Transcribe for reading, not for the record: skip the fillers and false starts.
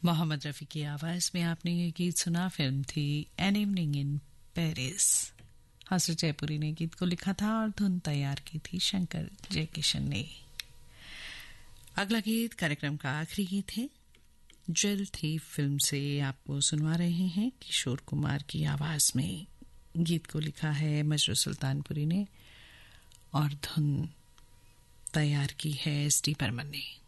मोहम्मद रफ़ी की आवाज़ में आपने ये गीत सुना। फिल्म थी एन इवनिंग इन पेरिस। हसरत जयपुरी ने गीत को लिखा था और धुन तैयार की थी शंकर जयकिशन ने। अगला गीत कार्यक्रम का आखिरी गीत है। जेल थी फिल्म से आपको सुनवा रहे हैं किशोर कुमार की आवाज़ में। गीत को लिखा है मजरू सुल्तानपुरी ने और धुन तैयार की है एस डी बर्मन ने।